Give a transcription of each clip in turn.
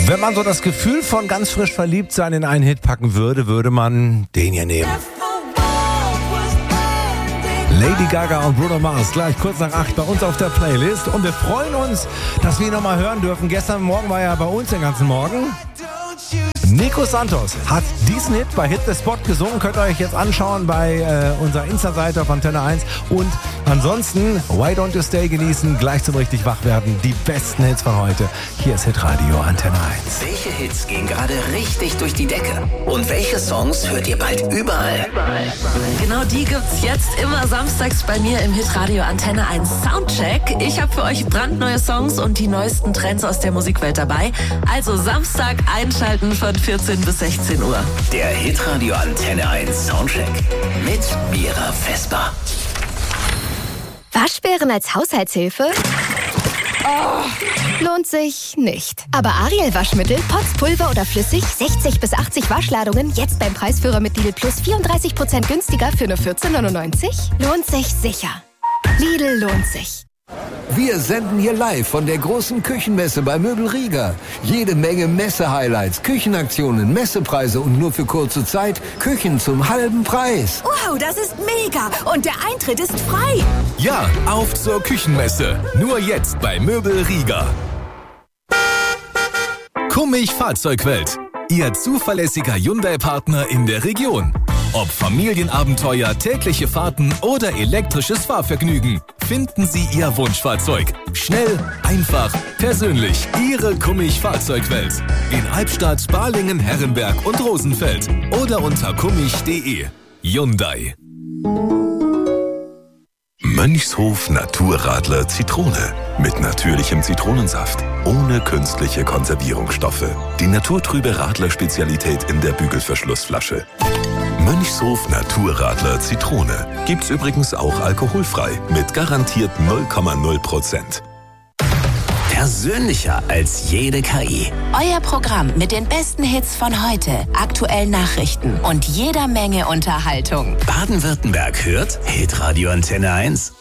Wenn man so das Gefühl von ganz frisch verliebt sein in einen Hit packen würde, würde man den hier nehmen. Lady Gaga und Bruno Mars, gleich kurz nach 8 bei uns auf der Playlist. Und wir freuen uns, dass wir ihn nochmal hören dürfen. Gestern Morgen war er bei uns den ganzen Morgen. Nico Santos hat diesen Hit bei Hit the Spot gesungen. Könnt ihr euch jetzt anschauen bei unserer Insta-Seite auf Antenne 1. Und ansonsten, Why Don't You Stay genießen, gleich zum richtig wach werden. Die besten Hits von heute. Hier ist Hitradio Antenne 1. Welche Hits gehen gerade richtig durch die Decke? Und welche Songs hört ihr bald überall? Genau die gibt's jetzt immer samstags bei mir im Hitradio Antenne 1 Soundcheck. Ich habe für euch brandneue Songs und die neuesten Trends aus der Musikwelt dabei. Also Samstag einschalten von 14 bis 16 Uhr. Der Hitradio Antenne 1 Soundcheck mit Mira Vesper. Waschbären als Haushaltshilfe? Lohnt sich nicht. Aber Ariel Waschmittel, Pots, Pulver oder flüssig, 60 bis 80 Waschladungen, jetzt beim Preisführer mit Lidl Plus 34% günstiger für nur 14,99? Lohnt sich sicher. Lidl lohnt sich. Wir senden hier live von der großen Küchenmesse bei Möbel Rieger. Jede Menge Messe-Highlights, Küchenaktionen, Messepreise und nur für kurze Zeit Küchen zum halben Preis. Wow, das ist mega! Und der Eintritt ist frei! Ja, auf zur Küchenmesse. Nur jetzt bei Möbel Rieger. Kummig Fahrzeugwelt. Ihr zuverlässiger Hyundai-Partner in der Region. Ob Familienabenteuer, tägliche Fahrten oder elektrisches Fahrvergnügen, finden Sie Ihr Wunschfahrzeug. Schnell, einfach, persönlich. Ihre Kummig Fahrzeugwelt. In Albstadt, Balingen, Herrenberg und Rosenfeld. Oder unter kummig.de. Hyundai. Mönchshof Naturradler Zitrone. Mit natürlichem Zitronensaft. Ohne künstliche Konservierungsstoffe. Die naturtrübe Radler-Spezialität in der Bügelverschlussflasche. Mönchshof Naturradler Zitrone. Gibt's übrigens auch alkoholfrei. Mit garantiert 0,0%. Persönlicher als jede KI. Euer Programm mit den besten Hits von heute, aktuellen Nachrichten und jeder Menge Unterhaltung. Baden-Württemberg hört Hitradio Antenne 1.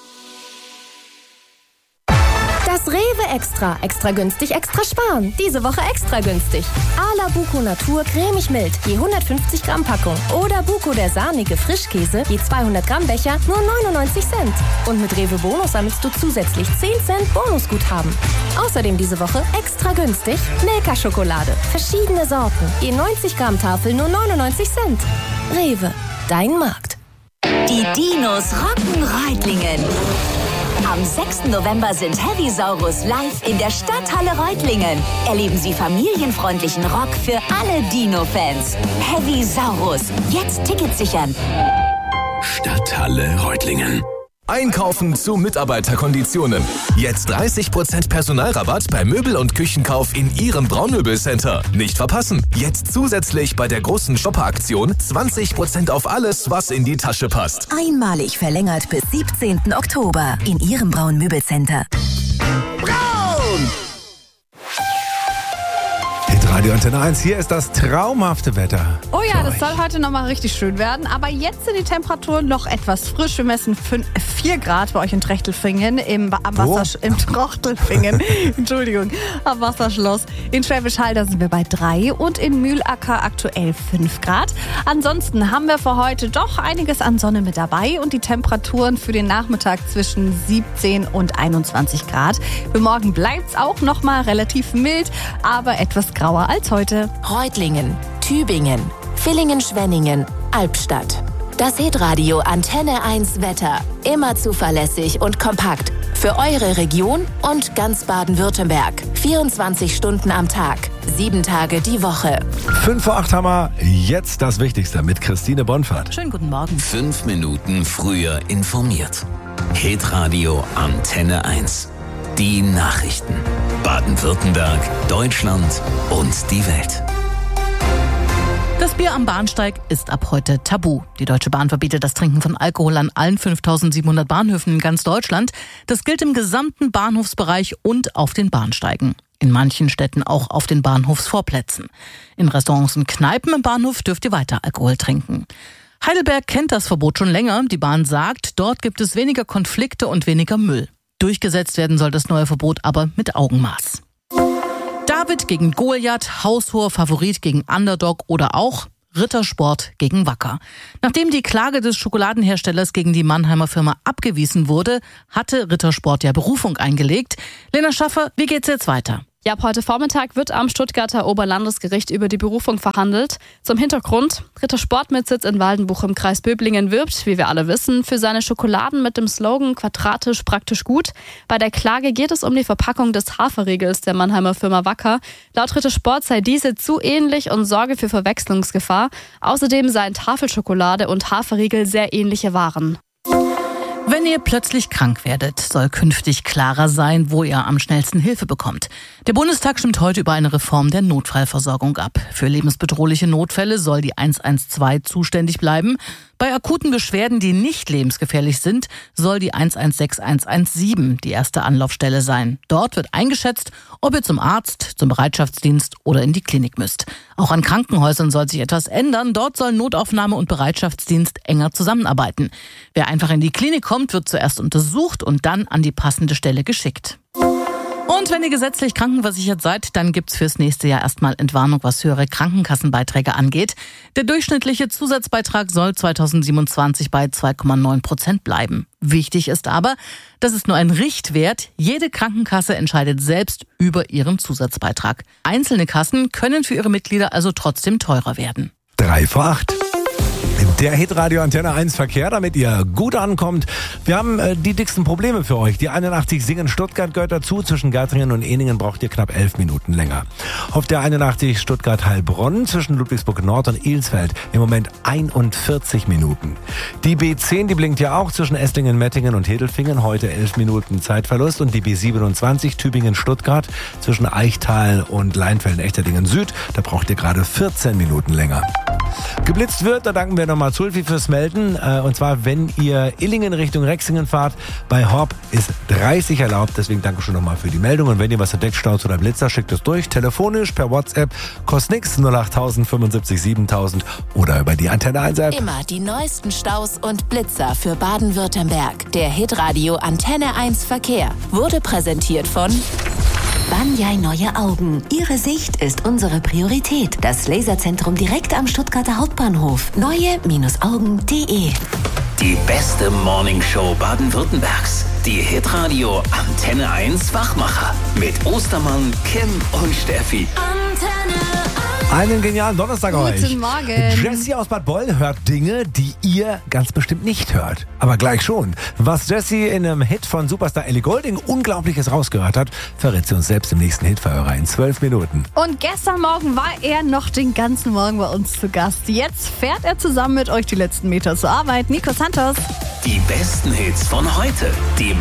Das Rewe Extra. Extra günstig, extra sparen. Diese Woche extra günstig. Ala Buko Natur cremig mild, je 150 Gramm Packung. Oder Buko der sahnige Frischkäse, je 200 Gramm Becher, nur 99 Cent. Und mit Rewe Bonus sammelst du zusätzlich 10 Cent Bonusguthaben. Außerdem diese Woche extra günstig Milka Schokolade. Verschiedene Sorten, je 90 Gramm Tafel, nur 99 Cent. Rewe, dein Markt. Die Dinos rocken Reutlingen. Am 6. November sind Heavy Saurus live in der Stadthalle Reutlingen. Erleben Sie familienfreundlichen Rock für alle Dino-Fans. Heavy Saurus. Jetzt Tickets sichern. Stadthalle Reutlingen. Einkaufen zu Mitarbeiterkonditionen. Jetzt 30% Personalrabatt bei Möbel- und Küchenkauf in Ihrem Braunmöbelcenter. Nicht verpassen. Jetzt zusätzlich bei der großen Shopper-Aktion 20% auf alles, was in die Tasche passt. Einmalig verlängert bis 17. Oktober in Ihrem Braun-Möbelcenter. Braun! Hitradio Antenne 1, hier ist das traumhafte Wetter. Oh ja, das soll heute nochmal richtig schön werden. Aber jetzt sind die Temperaturen noch etwas frisch. Wir messen 4 Grad bei euch in Trechtelfingen, im Trachtelfingen, Entschuldigung, am Wasserschloss. In Schwäbisch Hall, da sind wir bei 3 und in Mühlacker aktuell 5 Grad. Ansonsten haben wir für heute doch einiges an Sonne mit dabei und die Temperaturen für den Nachmittag zwischen 17 und 21 Grad. Für morgen bleibt es auch nochmal relativ mild, aber etwas grauer als heute. Reutlingen, Tübingen, Villingen-Schwenningen, Albstadt. Das Hitradio Antenne 1 Wetter. Immer zuverlässig und kompakt. Für eure Region und ganz Baden-Württemberg. 24 Stunden am Tag. 7 Tage die Woche. 5 vor 8 haben wir jetzt das Wichtigste mit Christine Bonfahrt. Schönen guten Morgen. 5 Minuten früher informiert. Hitradio Antenne 1. Die Nachrichten. Baden-Württemberg, Deutschland und die Welt. Das Bier am Bahnsteig ist ab heute tabu. Die Deutsche Bahn verbietet das Trinken von Alkohol an allen 5.700 Bahnhöfen in ganz Deutschland. Das gilt im gesamten Bahnhofsbereich und auf den Bahnsteigen. In manchen Städten auch auf den Bahnhofsvorplätzen. In Restaurants und Kneipen im Bahnhof dürft ihr weiter Alkohol trinken. Heidelberg kennt das Verbot schon länger. Die Bahn sagt, dort gibt es weniger Konflikte und weniger Müll. Durchgesetzt werden soll das neue Verbot aber mit Augenmaß. David gegen Goliath, haushoher Favorit gegen Underdog oder auch Rittersport gegen Wacker. Nachdem die Klage des Schokoladenherstellers gegen die Mannheimer Firma abgewiesen wurde, hatte Rittersport ja Berufung eingelegt. Lena Schaffer, wie geht's jetzt weiter? Ja, ab heute Vormittag wird am Stuttgarter Oberlandesgericht über die Berufung verhandelt. Zum Hintergrund: Rittersport mit Sitz in Waldenbuch im Kreis Böblingen wirbt, wie wir alle wissen, für seine Schokoladen mit dem Slogan quadratisch praktisch gut. Bei der Klage geht es um die Verpackung des Haferriegels der Mannheimer Firma Wacker. Laut Rittersport sei diese zu ähnlich und sorge für Verwechslungsgefahr. Außerdem seien Tafelschokolade und Haferriegel sehr ähnliche Waren. Wenn ihr plötzlich krank werdet, soll künftig klarer sein, wo ihr am schnellsten Hilfe bekommt. Der Bundestag stimmt heute über eine Reform der Notfallversorgung ab. Für lebensbedrohliche Notfälle soll die 112 zuständig bleiben. Bei akuten Beschwerden, die nicht lebensgefährlich sind, soll die 116117 die erste Anlaufstelle sein. Dort wird eingeschätzt, ob ihr zum Arzt, zum Bereitschaftsdienst oder in die Klinik müsst. Auch an Krankenhäusern soll sich etwas ändern. Dort sollen Notaufnahme und Bereitschaftsdienst enger zusammenarbeiten. Wer einfach in die Klinik kommt, wird zuerst untersucht und dann an die passende Stelle geschickt. Und wenn ihr gesetzlich krankenversichert seid, dann gibt's fürs nächste Jahr erstmal Entwarnung, was höhere Krankenkassenbeiträge angeht. Der durchschnittliche Zusatzbeitrag soll 2027 bei 2,9% bleiben. Wichtig ist aber, das ist nur ein Richtwert. Jede Krankenkasse entscheidet selbst über ihren Zusatzbeitrag. Einzelne Kassen können für ihre Mitglieder also trotzdem teurer werden. 7:03. Der Hitradio Antenne 1 Verkehr, damit ihr gut ankommt. Wir haben die dicksten Probleme für euch. Die 81 Singen Stuttgart gehört dazu. Zwischen Gärtringen und Ehningen braucht ihr knapp 11 Minuten länger. Auf der 81 Stuttgart-Heilbronn zwischen Ludwigsburg Nord und Ilsfeld im Moment 41 Minuten. Die B10, die blinkt ja auch zwischen Esslingen, Mettingen und Hedelfingen. Heute 11 Minuten Zeitverlust. Und die B27 Tübingen-Stuttgart zwischen Eichtal und Leinfelden-Echterdingen Süd. Da braucht ihr gerade 14 Minuten länger. Geblitzt wird, da danken wir nochmal Zulfi fürs Melden. Und zwar, wenn ihr Illingen Richtung Rexingen fahrt, bei Horb ist 30 erlaubt. Deswegen danke schon nochmal für die Meldung. Und wenn ihr was entdeckt, Staus oder Blitzer, schickt es durch. Telefonisch, per WhatsApp, kostet nix, 08000 75 7000 oder über die Antenne 1 App. Immer die neuesten Staus und Blitzer für Baden-Württemberg. Der Hitradio Antenne 1 Verkehr wurde präsentiert von Banyai Neue Augen. Ihre Sicht ist unsere Priorität. Das Laserzentrum direkt am Stuttgarter Hauptbahnhof. Neue-Augen.de. Die beste Morningshow Baden-Württembergs. Die Hitradio Antenne 1 Wachmacher. Mit Ostermann, Kim und Steffi. Antenne 1. Einen genialen Donnerstag euch. Guten Morgen. Jessie aus Bad Boll hört Dinge, die ihr ganz bestimmt nicht hört. Aber gleich schon. Was Jessie in einem Hit von Superstar Ellie Goulding Unglaubliches rausgehört hat, verrät sie uns selbst im nächsten Hitverhörer in 12 Minuten. Und gestern Morgen war er noch den ganzen Morgen bei uns zu Gast. Jetzt fährt er zusammen mit euch die letzten Meter zur Arbeit. Nico Santos. Die besten Hits von heute. Die